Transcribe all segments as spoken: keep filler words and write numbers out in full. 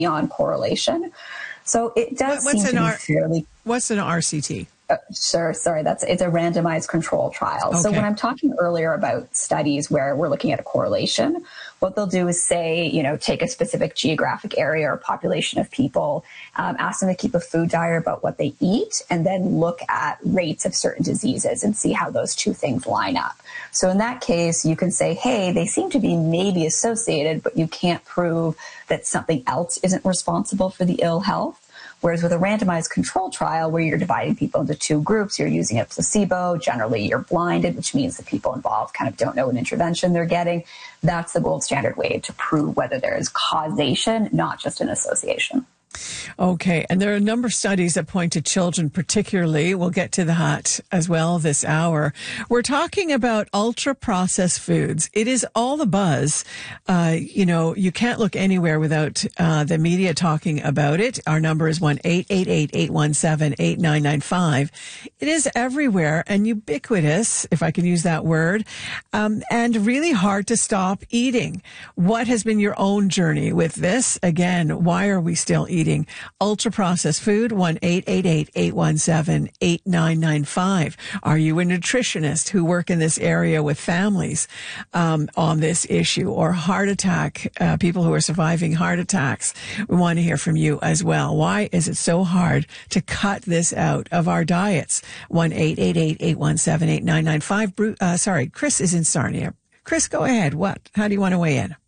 on correlation. So it does What's seem an to be R- fairly... What's an R C T? Uh, sure, sorry, that's it's a randomized control trial. Okay. So when I'm talking earlier about studies where we're looking at a correlation, what they'll do is say, you know, take a specific geographic area or population of people, um, ask them to keep a food diary about what they eat, and then look at rates of certain diseases and see how those two things line up. So in that case, you can say, hey, they seem to be maybe associated, but you can't prove that something else isn't responsible for the ill health. Whereas with a randomized control trial where you're dividing people into two groups, you're using a placebo, generally you're blinded, which means the people involved kind of don't know what intervention they're getting. That's the gold standard way to prove whether there is causation, not just an association. Okay. And there are a number of studies that point to children particularly. We'll get to that as well this hour. We're talking about ultra processed foods. It is all the buzz. Uh, you know, you can't look anywhere without uh, the media talking about it. Our number is one eight eight eight, eight one seven, eight nine nine five. It is everywhere and ubiquitous, if I can use that word, um, and really hard to stop eating. What has been your own journey with this? Again, why are we still eating ultra processed food? one eight eight eight, eight one seven, eight nine nine five. Are you a nutritionist who work in this area with families um, on this issue, or heart attack, uh, people who are surviving heart attacks? We want to hear from you as well. Why is it so hard to cut this out of our diets? one eight eight eight, eight one seven, eight nine nine five. Uh, sorry, Chris is in Sarnia. Chris, go ahead. What? How do you want to weigh in?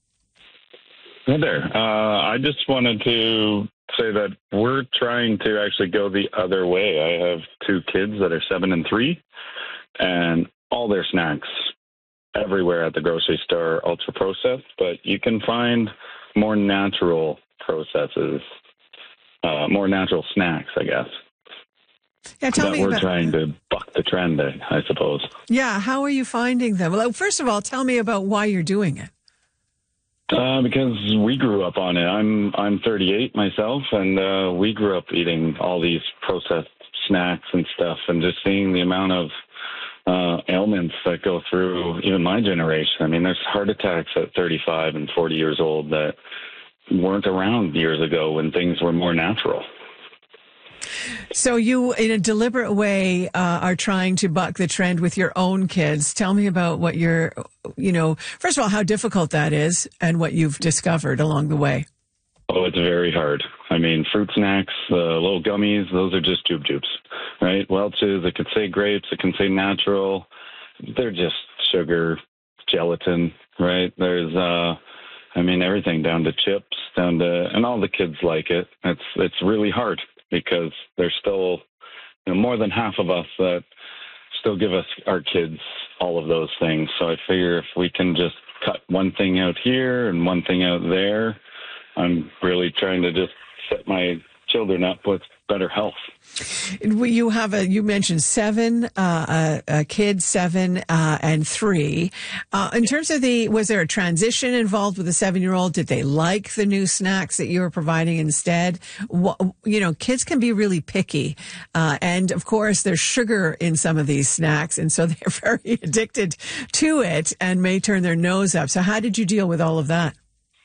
Hey there. Uh, I just wanted to say that we're trying to actually go the other way. I have two kids that are seven and three, and all their snacks everywhere at the grocery store are ultra processed, but you can find more natural processes, uh, more natural snacks, I guess. Yeah, tell that me we're about, trying to buck the trend, I suppose. Yeah, how are you finding them? Well, first of all, tell me about why you're doing it. Uh, because we grew up on it. I'm I'm thirty-eight myself, and uh, we grew up eating all these processed snacks and stuff, and just seeing the amount of uh, ailments that go through even my generation. I mean, there's heart attacks at thirty-five and forty years old that weren't around years ago when things were more natural. So you, in a deliberate way, uh, are trying to buck the trend with your own kids. Tell me about what you're, you know, first of all, how difficult that is and what you've discovered along the way. Oh, it's very hard. I mean, fruit snacks, uh, little gummies, those are just Jube Jubes, right? Welch's, it could say grapes, it can say natural. They're just sugar, gelatin, right? There's, uh, I mean, everything down to chips, down to, and all the kids like it. It's, it's really hard, because there's still, you know, more than half of us that still give us our kids all of those things. So I figure if we can just cut one thing out here and one thing out there, I'm really trying to just set my children up with better health. You have a, you mentioned seven, uh, a, a kid, seven, uh, and three. Uh, in terms of the, was there a transition involved with the seven-year-old? Did they like the new snacks that you were providing instead? What, you know, kids can be really picky. Uh, and of course there's sugar in some of these snacks. And so they're very addicted to it and may turn their nose up. So how did you deal with all of that?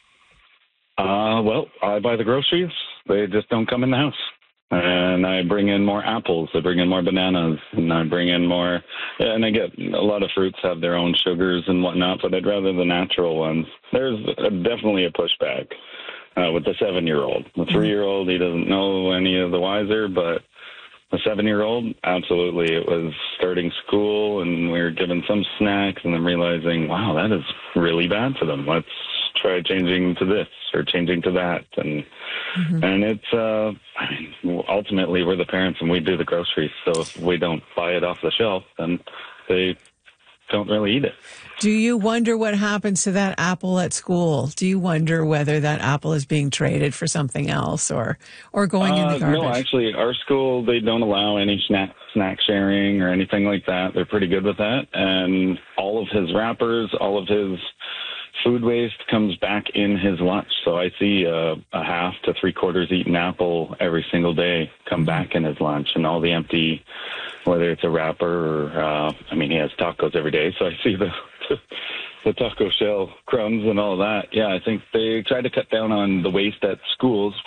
Uh, well, I buy the groceries. They just don't come in the house. And I bring in more apples, I bring in more bananas, and I bring in more, and I get a lot of fruits have their own sugars and whatnot, but I'd rather the natural ones. There's a, definitely a pushback uh, with the seven-year-old. The three-year-old, he doesn't know any of the wiser, but the seven-year-old, absolutely. It was starting school, and we were given some snacks, and then realizing, wow, that is really bad for them. Let's try changing to this or changing to that. And mm-hmm. and it's, uh, I mean, ultimately, we're the parents and we do the groceries. So if we don't buy it off the shelf, then they don't really eat it. Do you wonder what happens to that apple at school? Do you wonder whether that apple is being traded for something else or, or going uh, in the garbage? No, actually, our school, they don't allow any snack, snack sharing or anything like that. They're pretty good with that. And all of his wrappers, all of his food waste comes back in his lunch. So I see a, a half to three quarters eaten apple every single day come back in his lunch, and all the empty, whether it's a wrapper or, uh, I mean, he has tacos every day. So I see the, the taco shell crumbs and all that. Yeah, I think they try to cut down on the waste at schools